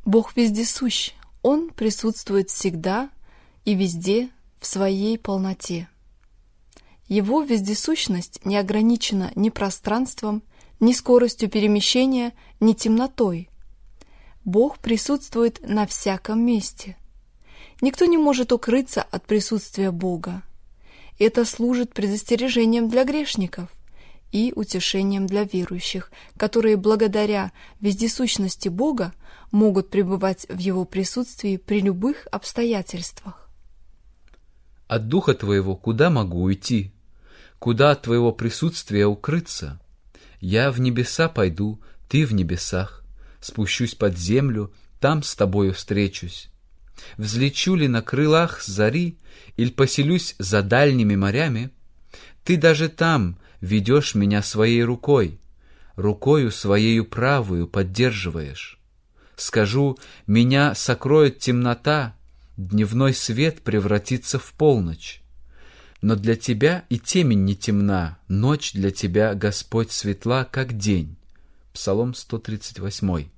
Бог вездесущ, Он присутствует всегда и везде в своей полноте. Его вездесущность не ограничена ни пространством, ни скоростью перемещения, ни темнотой. Бог присутствует на всяком месте. Никто не может укрыться от присутствия Бога. Это служит предостережением для грешников и утешением для верующих, которые благодаря вездесущности Бога могут пребывать в Его присутствии при любых обстоятельствах. От Духа Твоего куда могу уйти? Куда от Твоего присутствия укрыться? Я в небеса пойду, Ты в небесах. Спущусь под землю, там с Тобою встречусь. Взлечу ли на крылах зари, или поселюсь за дальними морями? Ты даже там ведешь меня своей рукой, рукою своею правую поддерживаешь. Скажу, меня сокроет темнота, дневной свет превратится в полночь. Но для тебя и темень не темна, ночь для тебя, Господь, светла, как день. Псалом 138.